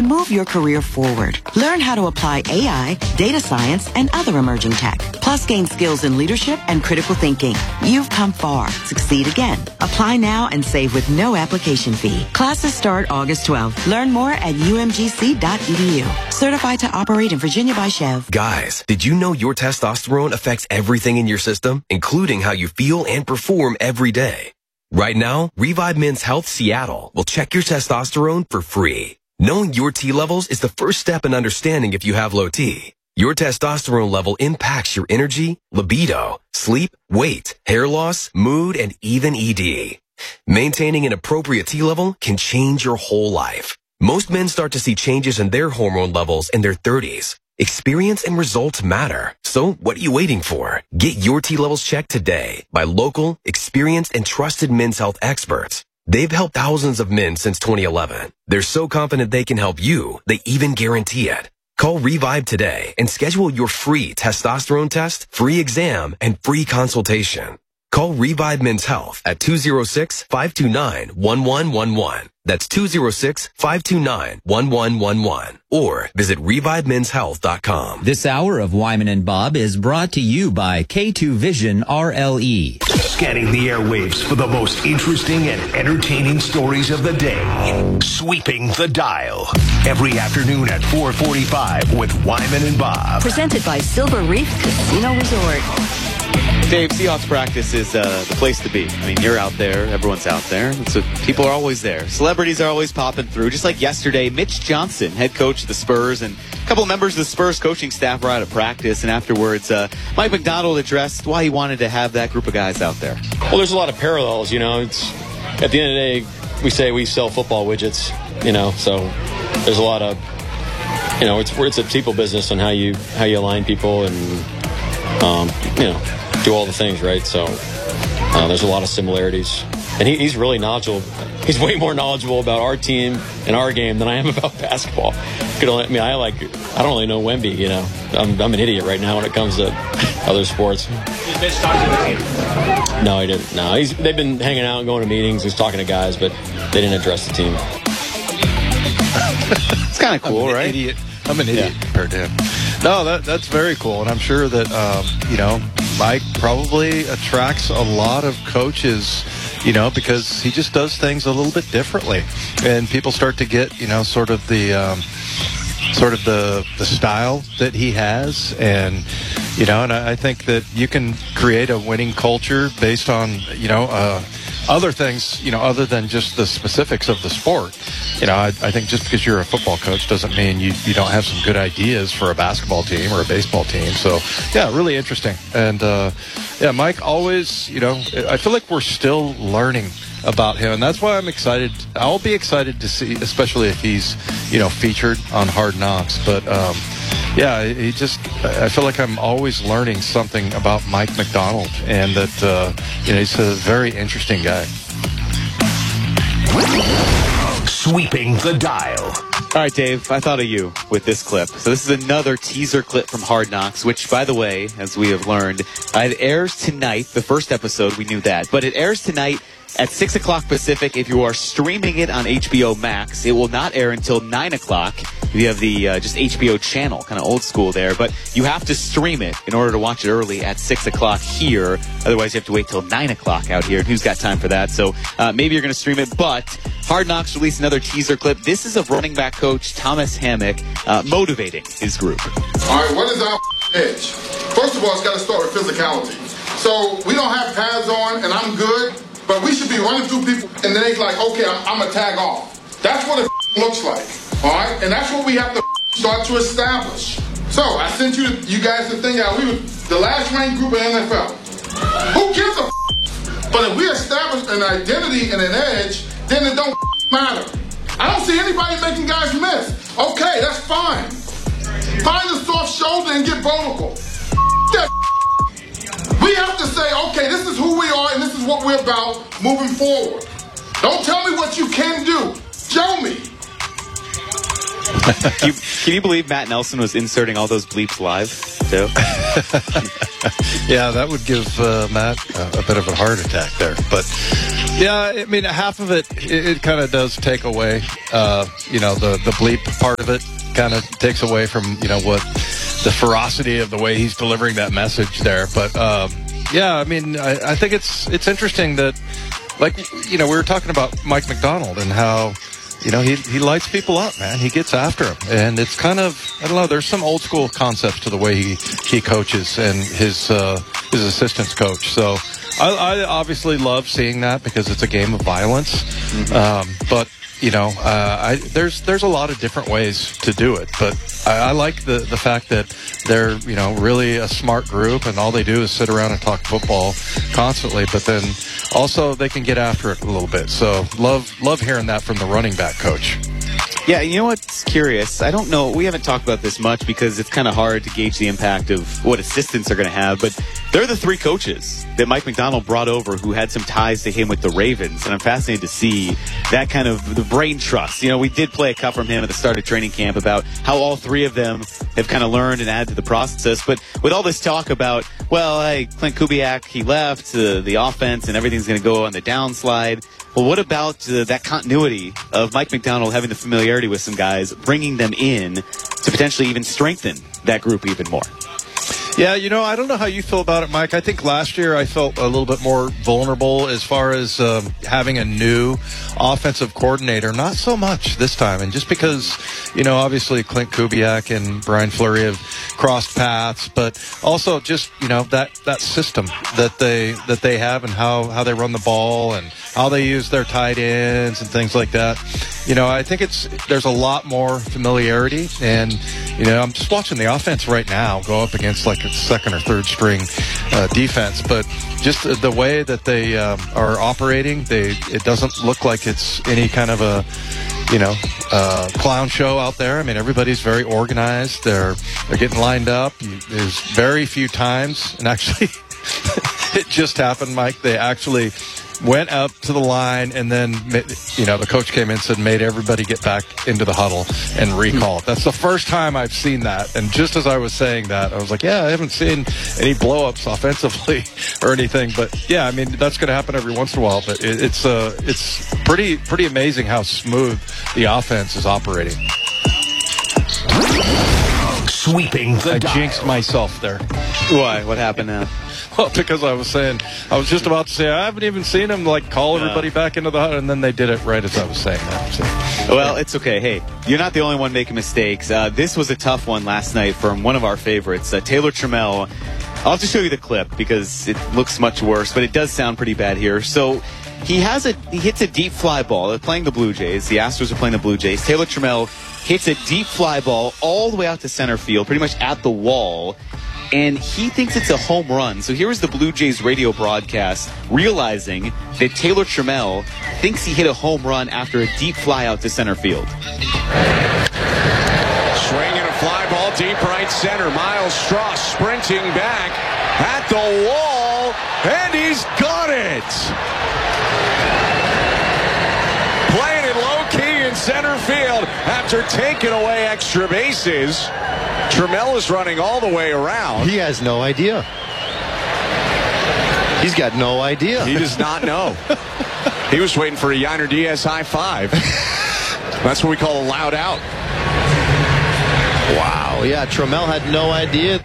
move your career forward. Learn how to apply AI, data science, and other emerging tech. Plus, gain skills in leadership and critical thinking. You've come far. Succeed again. Apply now and save with no application fee. Classes start August 12th. Learn more at umgc.edu. Certified to operate in Virginia by Chev. Guys, did you know your testosterone affects everything in your system, including how you feel and perform every day? Right now, Revive Men's Health Seattle will check your testosterone for free. Knowing your T levels is the first step in understanding if you have low T. Your testosterone level impacts your energy, libido, sleep, weight, hair loss, mood, and even ED. Maintaining an appropriate T level can change your whole life. Most men start to see changes in their hormone levels in their 30s. Experience and results matter. So what are you waiting for? Get your T levels checked today by local, experienced, and trusted men's health experts. They've helped thousands of men since 2011. They're so confident they can help you, they even guarantee it. Call Revive today and schedule your free testosterone test, free exam, and free consultation. Call Revive Men's Health at 206-529-1111. That's 206-529-1111. Or visit ReviveMen'sHealth.com. This hour of Wyman and Bob is brought to you by K2 Vision RLE. Scanning the airwaves for the most interesting and entertaining stories of the day. Sweeping the dial. Every afternoon at 4:45 with Wyman and Bob. Presented by Silver Reef Casino Resort. Dave, Seahawks practice is the place to be. I mean, you're out there. Everyone's out there. So people are always there. Celebrities are always popping through. Just like yesterday, Mitch Johnson, head coach of the Spurs, and a couple of members of the Spurs coaching staff were out at practice. And afterwards, Mike Macdonald addressed why he wanted to have that group of guys out there. Well, there's a lot of parallels, you know. It's at the end of the day, we say we sell football widgets, you know. So there's a lot of, you know, it's a people business on how you align people and, you know, do all the things, right? So there's a lot of similarities. And he's really knowledgeable. He's way more knowledgeable about our team and our game than I am about basketball. I don't really know Wemby, you know. I'm an idiot right now when it comes to other sports. Did Mitch talk to the team? No, he didn't. No, they've been hanging out and going to meetings. He's talking to guys, but they didn't address the team. It's kind of cool, right? I'm an idiot compared to him. No, that's very cool, and I'm sure that you know, Mike probably attracts a lot of coaches, you know, because he just does things a little bit differently, and people start to get, you know, sort of the style that he has, and you know, and I think that you can create a winning culture based on, you know, other things, you know, other than just the specifics of the sport. You know, I think just because you're a football coach doesn't mean you don't have some good ideas for a basketball team or a baseball team. So, yeah, really interesting. And, yeah, Mike always, you know, I feel like we're still learning about him, and that's why I'm excited. I'll be excited to see, especially if he's, you know, featured on Hard Knocks. But, yeah, I feel like I'm always learning something about Mike Macdonald, and that, you know, he's a very interesting guy. Sweeping the dial. All right, Dave, I thought of you with this clip. So this is another teaser clip from Hard Knocks, which, by the way, as we have learned, it airs tonight. The first episode, we knew that. But it airs tonight at 6 o'clock Pacific. If you are streaming it on HBO Max, it will not air until 9 o'clock. You have the just HBO channel, kind of old school there. But you have to stream it in order to watch it early at 6 o'clock here. Otherwise, you have to wait till 9 o'clock out here. And who's got time for that? So maybe you're going to stream it. But Hard Knocks released another teaser clip. This is of running back coach Thomas Hammock motivating his group. All right, what is our edge? First of all, it's got to start with physicality. So we don't have pads on, and I'm good. But we should be running through people, and then they're like, okay, I'm going to tag off. That's what it looks like, all right? And that's what we have to start to establish. So I sent you guys the thing out. We were the last ranked group in NFL. Who gives a But if we establish an identity and an edge, then it don't matter. I don't see anybody making guys miss. Okay, that's fine. Find a soft shoulder and get vulnerable. That we have to say, okay, this is who we are and this is what we're about moving forward. Don't tell me what you can do. Show me. Can you believe Matt Nelson was inserting all those bleeps live? too. Yeah, that would give Matt a bit of a heart attack there. But, yeah, I mean, half of it kind of does take away, the bleep part of it kind of takes away from, what the ferocity of the way he's delivering that message there. But, yeah, I mean, I think it's interesting that, like, we were talking about Mike Macdonald and how, he lights people up, man. He gets after them. And it's kind of, I don't know, there's some old school concepts to the way he coaches and his assistants coach. So I obviously love seeing that because it's a game of violence. Mm-hmm. But, there's a lot of different ways to do it. But I like the fact that they're, really a smart group and all they do is sit around and talk football constantly. But then also they can get after it a little bit. So love hearing that from the running back coach. Yeah, you know what's curious? I don't know. We haven't talked about this much because it's kind of hard to gauge the impact of what assistants are going to have. But they're the three coaches that Mike Macdonald brought over who had some ties to him with the Ravens. And I'm fascinated to see that kind of the brain trust. We did play a cut from him at the start of training camp about how all three of them have kind of learned and added to the process. But with all this talk about, Clint Kubiak, he left the offense and everything's going to go on the downslide. Well, what about that continuity of Mike Macdonald having the familiarity with some guys, bringing them in to potentially even strengthen that group even more? Yeah, I don't know how you feel about it, Mike. I think last year I felt a little bit more vulnerable as far as having a new offensive coordinator. Not so much this time. And just because, obviously Clint Kubiak and Brian Fleury have crossed paths, but also just, that system that they have and how they run the ball and how they use their tight ends and things like that. I think there's a lot more familiarity. And, I'm just watching the offense right now go up against like a second or third string defense. But just the way that they are operating, it doesn't look like it's any kind of a, clown show out there. I mean, everybody's very organized. They're getting lined up. There's very few times. And actually, it just happened, Mike. They actually went up to the line, and then, the coach came in and said, made everybody get back into the huddle and recall. That's the first time I've seen that. And just as I was saying that, I was like, yeah, I haven't seen any blow-ups offensively or anything. But, yeah, I mean, that's going to happen every once in a while. But it's pretty amazing how smooth the offense is operating. Sweeping the dial. I jinxed myself there. Why? What happened now? Well, because I was just about to say, I haven't even seen them call everybody back into the huddle, and then they did it right as I was saying that. So. Well, it's okay. Hey, you're not the only one making mistakes. This was a tough one last night from one of our favorites, Taylor Trammell. I'll have to show you the clip because it looks much worse, but it does sound pretty bad here. So he hits a deep fly ball. They're playing the Blue Jays. The Astros are playing the Blue Jays. Taylor Trammell hits a deep fly ball all the way out to center field, pretty much at the wall. And he thinks it's a home run. So here is the Blue Jays radio broadcast realizing that Taylor Trammell thinks he hit a home run after a deep fly out to center field. Swinging a fly ball deep right center. Miles Strauss sprinting back at the wall, and he's got it. Playing it low-key in center field after taking away extra bases. Trammell is running all the way around. He has no idea. He's got no idea. He does not know. He was waiting for a Yainer Diaz high five. That's what we call a loud out. Wow. Yeah, Trammell had no idea.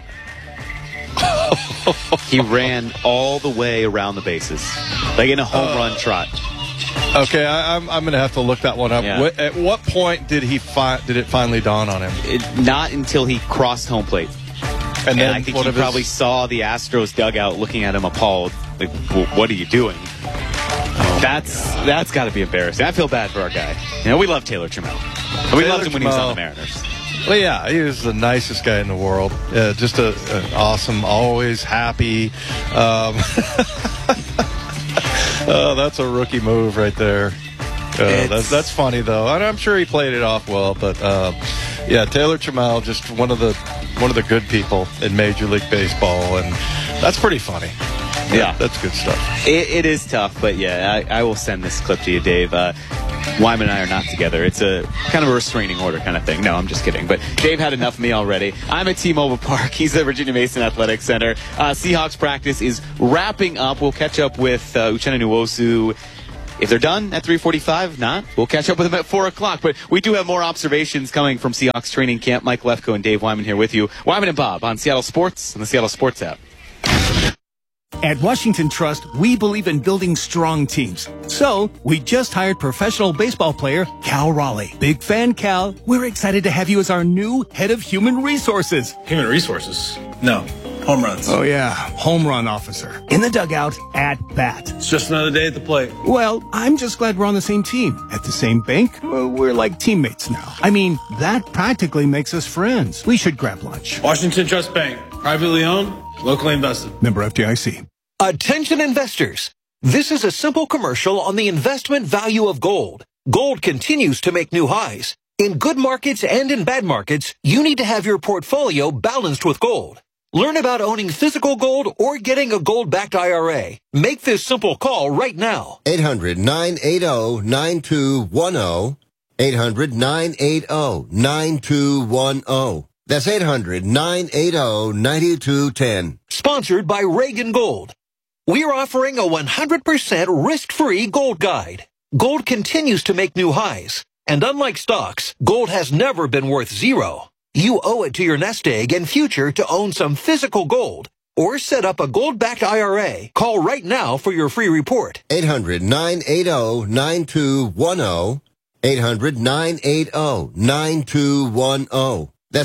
He ran all the way around the bases, like in a home run trot. Okay, I'm going to have to look that one up. Yeah. At what point did it finally dawn on him? Not until he crossed home plate. And then I think he probably saw the Astros dugout looking at him appalled. Like, what are you doing? That's got to be embarrassing. I feel bad for our guy. We love Taylor Trammell. We loved him when he was on the Mariners. Well, yeah, he was the nicest guy in the world. Just an awesome, always happy. Oh, that's a rookie move right there. That's funny though, and I'm sure he played it off well. But yeah, Taylor Trammell, just one of the good people in Major League Baseball, and that's pretty funny. Yeah, that's good stuff. It is tough, but yeah, I will send this clip to you, Dave. Wyman and I are not together. It's a kind of a restraining order kind of thing. No, I'm just kidding. But Dave had enough of me already. I'm at T-Mobile Park. He's at Virginia Mason Athletic Center. Seahawks practice is wrapping up. We'll catch up with Uchenna Nwosu if they're done at 3:45. If not, we'll catch up with them at 4 o'clock. But we do have more observations coming from Seahawks training camp. Mike Lefko and Dave Wyman here with you. Wyman and Bob on Seattle Sports and the Seattle Sports app. At Washington Trust, we believe in building strong teams. So, we just hired professional baseball player Cal Raleigh. Big fan, Cal. We're excited to have you as our new head of human resources. Human resources? No. Home runs. Oh, yeah. Home run officer. In the dugout, at bat. It's just another day at the plate. Well, I'm just glad we're on the same team. At the same bank, we're like teammates now. I mean, that practically makes us friends. We should grab lunch. Washington Trust Bank. Privately owned, locally invested. Member FDIC. Attention investors. This is a simple commercial on the investment value of gold. Gold continues to make new highs. In good markets and in bad markets, you need to have your portfolio balanced with gold. Learn about owning physical gold or getting a gold-backed IRA. Make this simple call right now. 800-980-9210. 800-980-9210. That's 800-980-9210. Sponsored by Reagan Gold. We're offering a 100% risk-free gold guide. Gold continues to make new highs. And unlike stocks, gold has never been worth zero. You owe it to your nest egg and future to own some physical gold. Or set up a gold-backed IRA. Call right now for your free report. 800-980-9210. 800-980-9210. That's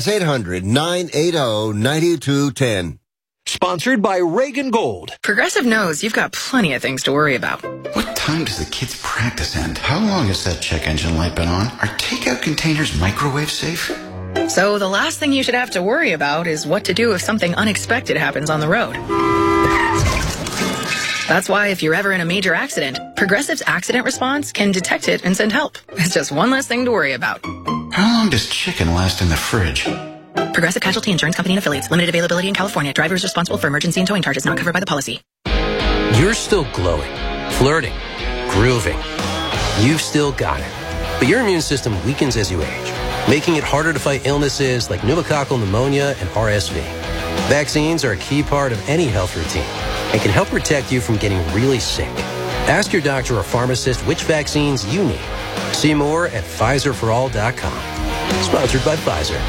800-980-9210. Sponsored by Reagan Gold. Progressive knows you've got plenty of things to worry about. What time does the kids' practice end? How long has that check engine light been on? Are takeout containers microwave safe? So the last thing you should have to worry about is what to do if something unexpected happens on the road. That's why if you're ever in a major accident, Progressive's accident response can detect it and send help. It's just one less thing to worry about. How long does chicken last in the fridge? Progressive Casualty Insurance Company and Affiliates. Limited availability in California. Driver is responsible for emergency and towing charges not covered by the policy. You're still glowing, flirting, grooving. You've still got it. But your immune system weakens as you age, making it harder to fight illnesses like pneumococcal pneumonia and RSV. Vaccines are a key part of any health routine and can help protect you from getting really sick. Ask your doctor or pharmacist which vaccines you need. See more at PfizerForAll.com. Sponsored by Pfizer.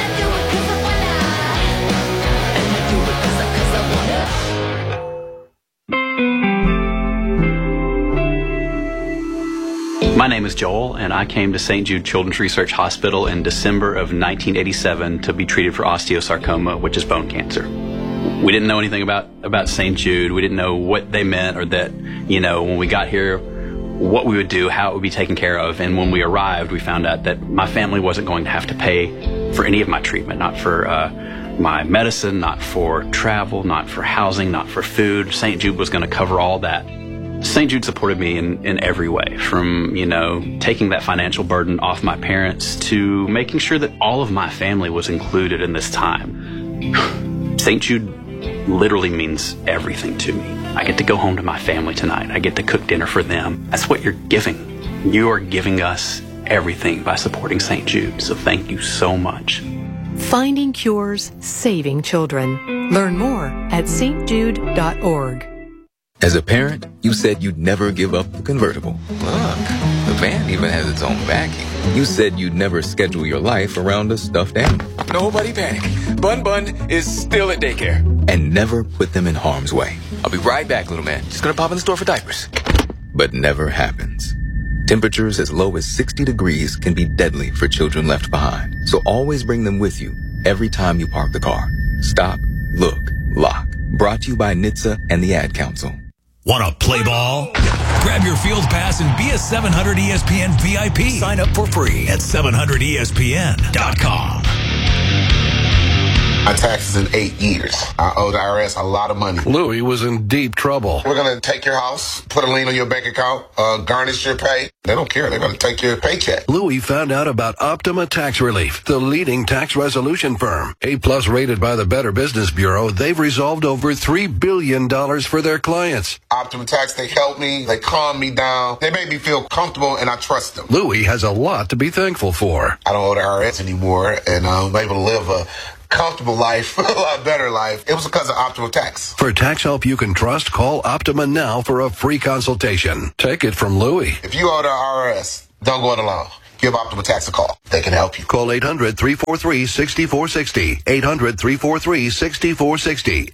My name is Joel, and I came to St. Jude Children's Research Hospital in December of 1987 to be treated for osteosarcoma, which is bone cancer. We didn't know anything about St. Jude. We didn't know what they meant or that, when we got here, what we would do, how it would be taken care of. And when we arrived, we found out that my family wasn't going to have to pay for any of my treatment, not for my medicine, not for travel, not for housing, not for food. St. Jude was going to cover all that. St. Jude supported me in every way, from, taking that financial burden off my parents to making sure that all of my family was included in this time. St. Jude literally means everything to me. I get to go home to my family tonight. I get to cook dinner for them. That's what you're giving. You are giving us everything by supporting St. Jude. So thank you so much. Finding cures, saving children. Learn more at stjude.org. As a parent, you said you'd never give up the convertible. Look, the van even has its own backing. You said you'd never schedule your life around a stuffed animal. Nobody panic. Bun is still at daycare. And never put them in harm's way. I'll be right back, little man. Just gonna pop in the store for diapers. But never happens. Temperatures as low as 60 degrees can be deadly for children left behind. So always bring them with you every time you park the car. Stop, look, lock. Brought to you by NHTSA and the Ad Council. Want to play ball? Grab your field pass and be a 700 ESPN VIP. Sign up for free at 700ESPN.com. my taxes in 8 years. I owe the IRS a lot of money. Louis was in deep trouble. We're going to take your house, put a lien on your bank account, garnish your pay. They don't care. They're going to take your paycheck. Louis found out about Optima Tax Relief, the leading tax resolution firm. A-plus rated by the Better Business Bureau, they've resolved over $3 billion for their clients. Optima Tax, they help me. They calm me down. They make me feel comfortable, and I trust them. Louis has a lot to be thankful for. I don't owe the IRS anymore, and I'm able to live a comfortable life, a lot better life. It was because of Optima Tax. For tax help you can trust, call Optima now for a free consultation. Take it from Louis. If you owe the IRS, don't go it alone. Give Optima Tax a call. They can help you. Call 800-343-6460. 800-343-6460.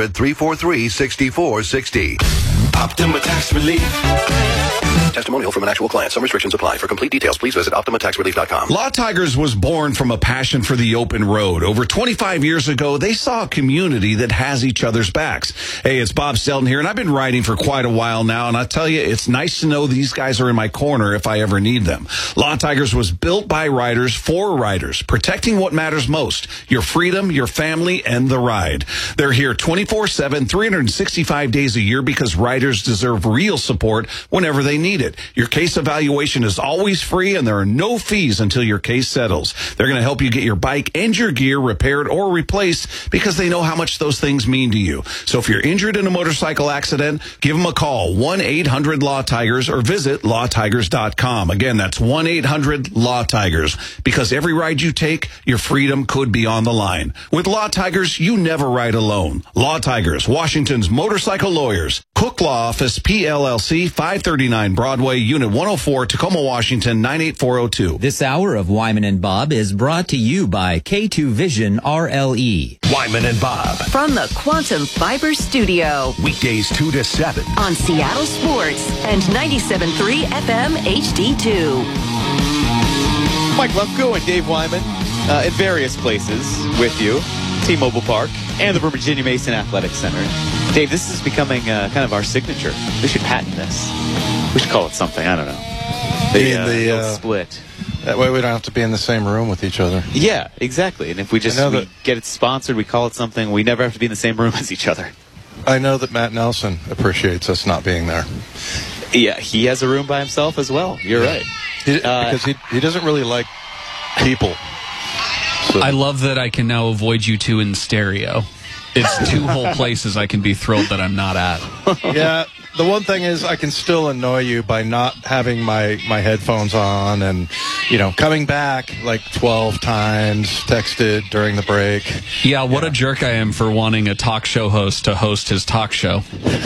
800-343-6460. Optima Tax Relief. Testimonial from an actual client. Some restrictions apply. For complete details, please visit OptimaTaxRelief.com. Law Tigers was born from a passion for the open road. Over 25 years ago, they saw a community that has each other's backs. Hey, it's Bob Stelton here, and I've been writing for quite a while now, and I tell you, it's nice to know these guys are in my corner if I ever need them. Law Tigers was built by writers for writers, protecting what matters most, your freedom, your family, and the ride. They're here 24/7, 365 days a year because writers deserve real support whenever they need it. Your case evaluation is always free, and there are no fees until your case settles. They're going to help you get your bike and your gear repaired or replaced because they know how much those things mean to you. So if you're injured in a motorcycle accident, give them a call, 1-800-LAW-TIGERS, or visit lawtigers.com. Again, that's 1-800-LAW-TIGERS, because every ride you take, your freedom could be on the line. With Law Tigers, you never ride alone. Law Tigers, Washington's motorcycle lawyers. Cook Law Office, PLLC, 539 Broadway, Unit 104, Tacoma, Washington, 98402. This hour of Wyman and Bob is brought to you by K2 Vision RLE. Wyman and Bob. From the Quantum Fiber Studio. Weekdays 2 to 7. On Seattle Sports and 97.3 FM HD2. Mike Lefko and Dave Wyman in various places with you. T-Mobile Park and the Virginia Mason Athletic Center. Dave, this is becoming kind of our signature. We should patent this. We should call it something. I don't know. The split. That way we don't have to be in the same room with each other. Yeah, exactly. And if we just get it sponsored, we call it something, we never have to be in the same room as each other. I know that Matt Nelson appreciates us not being there. Yeah, he has a room by himself as well. You're right. Because he doesn't really like people. So. I love that I can now avoid you two in stereo. It's two whole places I can be thrilled that I'm not at. Yeah, the one thing is I can still annoy you by not having my headphones on and, coming back like 12 times, texted during the break. Yeah, what a jerk I am for wanting a talk show host to host his talk show.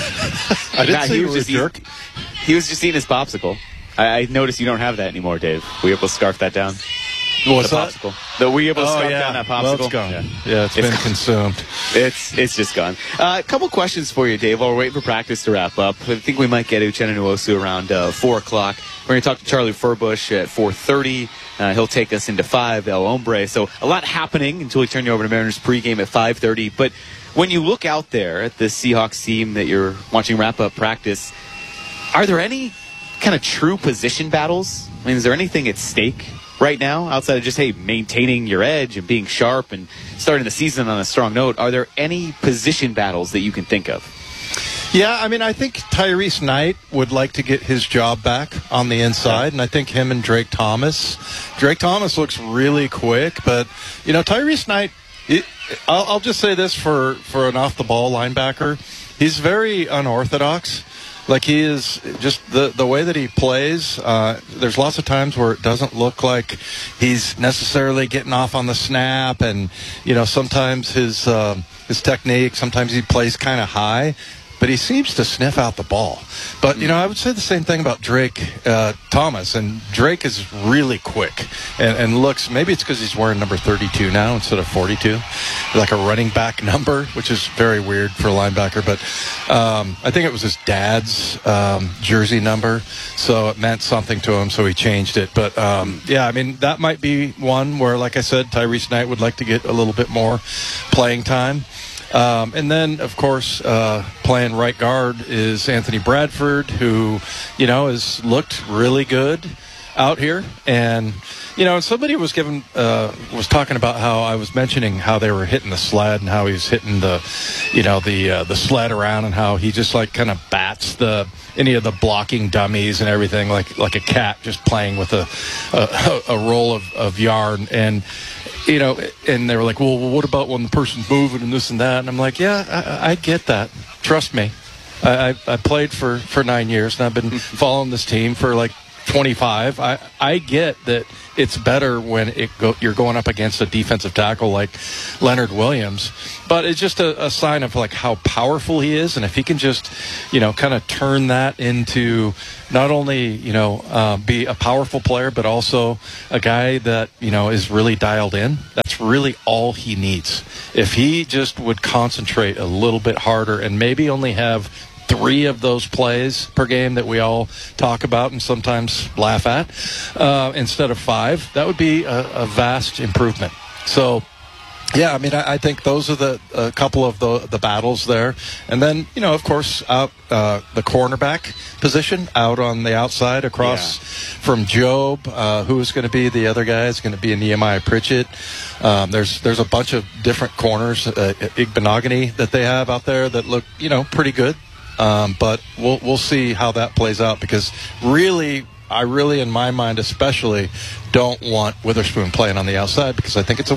I didn't say he was a jerk. He was just eating his popsicle. I noticed you don't have that anymore, Dave. Were you able to scarf that down? What's that? Popsicle. Were you able to scarf down that popsicle? Well, it's gone. Yeah, it's been consumed. It's just gone. A couple questions for you, Dave, while we're waiting for practice to wrap up. I think we might get Uchenna Nwosu around 4 o'clock. We're going to talk to Charlie Furbush at 4:30. He'll take us into 5, El Hombre. So a lot happening until we turn you over to Mariners pregame at 5:30. But when you look out there at the Seahawks team that you're watching wrap up practice, are there any kind of true position battles? I mean, is there anything at stake right now outside of just, maintaining your edge and being sharp and starting the season on a strong note? Are there any position battles that you can think of? Yeah, I mean, I think Tyrese Knight would like to get his job back on the inside, and I think him and Drake Thomas looks really quick, but, Tyrese Knight, I'll just say this for an off-the-ball linebacker, he's very unorthodox. Like, he is just the way that he plays. There's lots of times where it doesn't look like he's necessarily getting off on the snap, and sometimes his technique. Sometimes he plays kind of high, but he seems to sniff out the ball. But I would say the same thing about Drake Thomas, and Drake is really quick and looks. Maybe it's because he's wearing number 32 now instead of 42, like a running back number, which is very weird for a linebacker. But I think it was his dad's jersey number, so it meant something to him, so he changed it. But yeah, I mean, that might be one where, like I said, Tyrese Knight would like to get a little bit more playing time. And then, of course, playing right guard is Anthony Bradford, who, has looked really good. out here. And, somebody was was talking about how I was mentioning how they were hitting the sled and how he's hitting the sled around and how he just like kind of bats any of the blocking dummies and everything like a cat just playing with a roll of yarn. And, and they were like, well, what about when the person's moving and this and that? And I'm like, yeah, I get that. Trust me. I played for 9 years, and I've been following this team for like 25. I get that it's better when you're going up against a defensive tackle like Leonard Williams, but it's just a sign of like how powerful he is, and if he can just kind of turn that into not only be a powerful player but also a guy that is really dialed in. That's really all he needs. If he just would concentrate a little bit harder and maybe only have 3 of those plays per game that we all talk about and sometimes laugh at instead of 5, that would be a vast improvement. So, yeah, I mean, I think those are a couple of the battles there. And then, of course, out the cornerback position out on the outside across from Job. Who is going to be the other guy? It's going to be Nehemiah Pritchett. There's a bunch of different corners, Igbenogany that they have out there that look, pretty good. But we'll see how that plays out, because I really, in my mind especially, don't want Witherspoon playing on the outside, because I think it's a